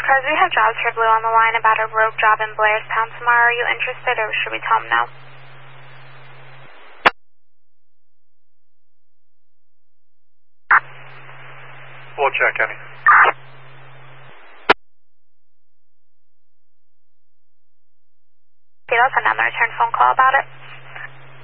Cars, we have jobs for Blue on the line about a rogue job in Blairstown tomorrow. Are you interested, or should we tell him no? We'll check, Kenny. Okay, I'll send down the return phone call about it.